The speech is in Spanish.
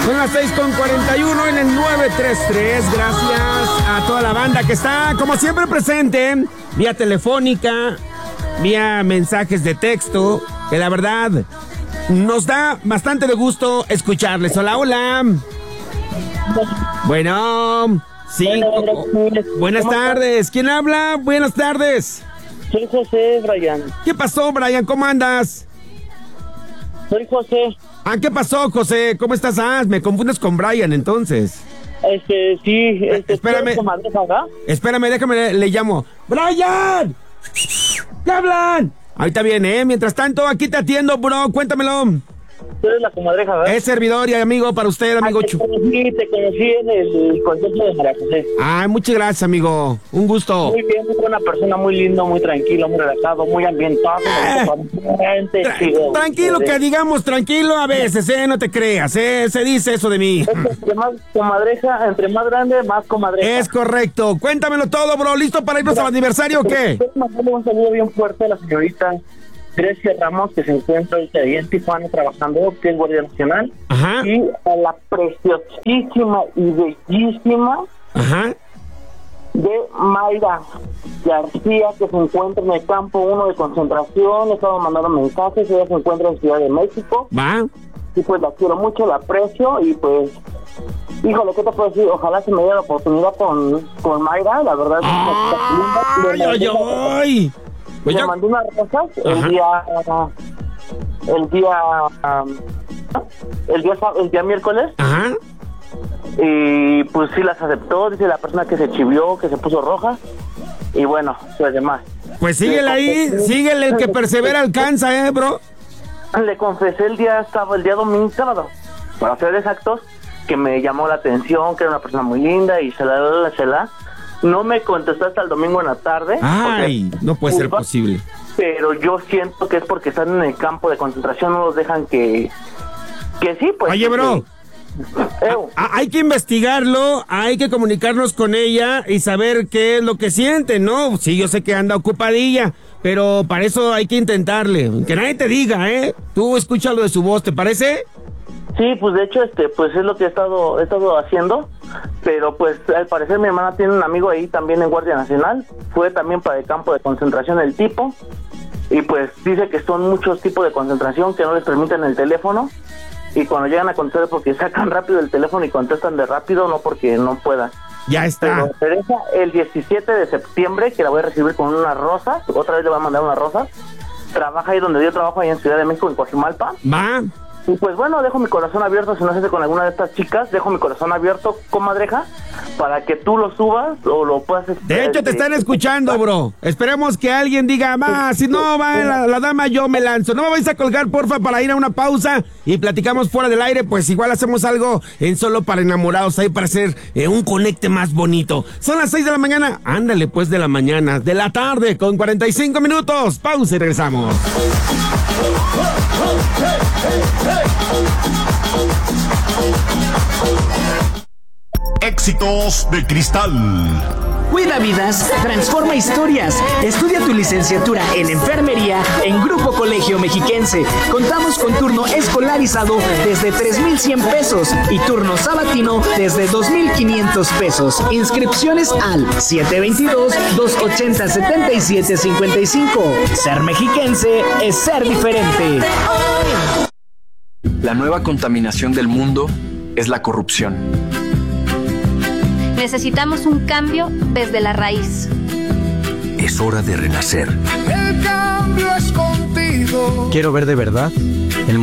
Son las 6:41 en el 933. Gracias a toda la banda que está, como siempre, presente, vía telefónica, vía mensajes de texto, que la verdad nos da bastante de gusto escucharles. Hola, hola. Bueno, sí. Buenas tardes. ¿Quién habla? Buenas tardes. Soy José, Brian. ¿Qué pasó, Brian? ¿Cómo andas? Soy José. ¿Qué pasó, José? ¿Cómo estás? Me confundes con Brian, entonces. Sí, espérame. Espérame, déjame, le llamo. ¡Brian! ¿Qué hablan? Ahorita viene, Mientras tanto, aquí te atiendo, bro. Cuéntamelo. Tú eres la comadreja, ¿verdad? Es servidor y amigo para usted, amigo te conocí en el concierto de María José. Muchas gracias, amigo. Un gusto. Muy bien, muy buena persona, muy lindo, muy tranquilo, muy relajado, muy ambientado. Tranquilo, que digamos tranquilo a veces, no te creas, se dice eso de mí. Entre más comadreja, entre más grande, más comadreja. Es correcto. Cuéntamelo todo, bro. ¿Listo para irnos al aniversario o qué? Mandarle un saludo bien fuerte a la señorita Grecia Ramos, que se encuentra ahí en Tijuana trabajando, que es Guardia Nacional. Ajá. Y a la preciosísima y bellísima de Mayra García, que se encuentra en el campo 1 de concentración. Le estaba mandando mensajes, ella se encuentra en Ciudad de México. Va. Y pues la quiero mucho, la aprecio y pues, híjole, ¿qué te puedo decir? Ojalá se me dé la oportunidad con Mayra, la verdad. ¡Ay! Pues le mandé unas rosas el día miércoles. Ajá. Y pues sí las aceptó, dice la persona que se chivió, que se puso roja. Y bueno, pues demás. Pues síguele ahí, síguele, el que persevera alcanza, bro. Le confesé el día domingo, sábado, para ser exactos, que me llamó la atención, que era una persona muy linda y se la. No me contestó hasta el domingo en la tarde. Ay, no puede ser posible. Pero yo siento que es porque están en el campo de concentración, no los dejan que sí, pues. Oye, bro. Hay que investigarlo, hay que comunicarnos con ella y saber qué es lo que siente, ¿no? Sí, yo sé que anda ocupadilla, pero para eso hay que intentarle. Que nadie te diga, Tú escúchalo de su voz, ¿te parece? Sí, pues de hecho, pues es lo que he estado haciendo, pero pues al parecer mi hermana tiene un amigo ahí también en Guardia Nacional, fue también para el campo de concentración el tipo, y pues dice que son muchos tipos de concentración que no les permiten el teléfono, y cuando llegan a contestar porque sacan rápido el teléfono y contestan de rápido, no porque no puedan. Ya está. Pero Teresa, el 17 de septiembre, que la voy a recibir con unas rosas, otra vez le voy a mandar unas rosas, trabaja ahí donde yo trabajo, ahí en Ciudad de México, en Coajimalpa. Va. Y pues bueno, dejo mi corazón abierto, si no se hace con alguna de estas chicas, dejo mi corazón abierto, comadreja, para que tú lo subas o lo puedas... De hecho, te están escuchando, bro. Esperemos que alguien diga, si no va la dama, yo me lanzo. No me vais a colgar, porfa, para ir a una pausa y platicamos fuera del aire, pues igual hacemos algo en Solo para Enamorados, ahí para hacer un conecte más bonito. Son las 6 de la mañana, ándale pues de la mañana, de la tarde, con 45 minutos. Pausa y regresamos. Éxitos de Cristal. Cuida vidas, transforma historias. Estudia tu licenciatura en enfermería en Grupo Colegio Mexiquense. Contamos con turno escolarizado desde 3,100 pesos y turno sabatino desde 2,500 pesos. Inscripciones al 722-280-7755. Ser mexiquense es ser diferente. La nueva contaminación del mundo es la corrupción. Necesitamos un cambio desde la raíz. Es hora de renacer. El cambio es contigo. Quiero ver de verdad el